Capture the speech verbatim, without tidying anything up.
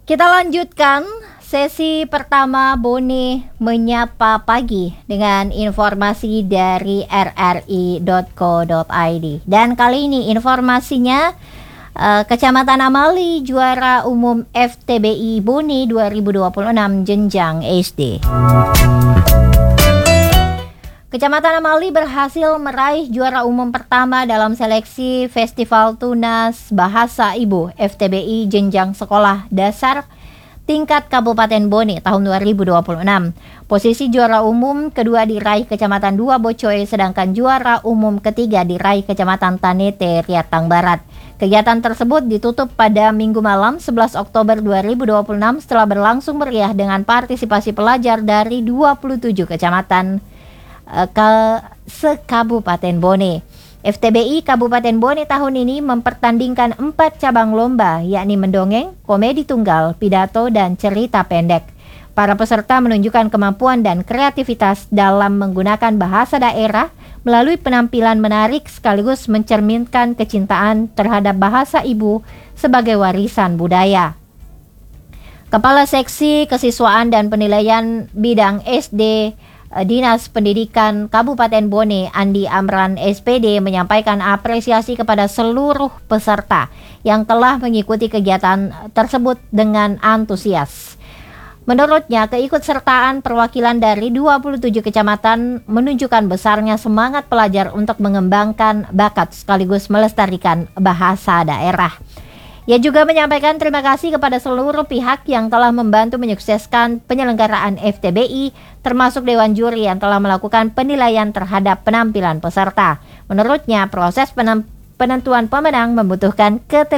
Kita lanjutkan sesi pertama Bone Menyapa Pagi dengan informasi dari r r i dot co dot i d. Dan kali ini informasinya uh, Kecamatan Amali juara umum F T B I Bone dua ribu dua puluh enam jenjang S D. Kecamatan Amali berhasil meraih juara umum pertama dalam seleksi Festival Tunas Bahasa Ibu F T B I jenjang sekolah dasar tingkat Kabupaten Bone tahun dua ribu dua puluh enam. Posisi juara umum kedua diraih Kecamatan Dua Bocoe, sedangkan juara umum ketiga diraih Kecamatan Tanete, Riatang Barat. Kegiatan tersebut ditutup pada Minggu malam sebelas Oktober dua ribu dua puluh enam setelah berlangsung meriah dengan partisipasi pelajar dari dua puluh tujuh kecamatan ke se-Kabupaten Bone. F T B I Kabupaten Bone tahun ini mempertandingkan empat cabang lomba, yakni mendongeng, komedi tunggal, pidato, dan cerita pendek. Para peserta menunjukkan kemampuan dan kreativitas dalam menggunakan bahasa daerah melalui penampilan menarik sekaligus mencerminkan kecintaan terhadap bahasa ibu sebagai warisan budaya. Kepala Seksi Kesiswaan dan Penilaian Bidang S D Dinas Pendidikan Kabupaten Bone, Andi Amran S P D, menyampaikan apresiasi kepada seluruh peserta yang telah mengikuti kegiatan tersebut dengan antusias. Menurutnya, keikutsertaan perwakilan dari dua puluh tujuh kecamatan menunjukkan besarnya semangat pelajar untuk mengembangkan bakat sekaligus melestarikan bahasa daerah. Ia juga menyampaikan terima kasih kepada seluruh pihak yang telah membantu menyukseskan penyelenggaraan F T B I, termasuk Dewan Juri yang telah melakukan penilaian terhadap penampilan peserta. Menurutnya, proses penentuan pemenang membutuhkan ketelitian